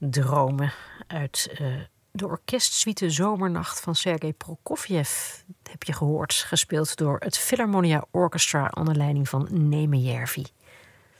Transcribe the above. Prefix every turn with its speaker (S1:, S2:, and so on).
S1: dromen uit de orkestsuite Zomernacht van Sergei Prokofjev. Heb je gehoord, gespeeld door het Philharmonia Orchestra onder leiding van Neeme Järvi.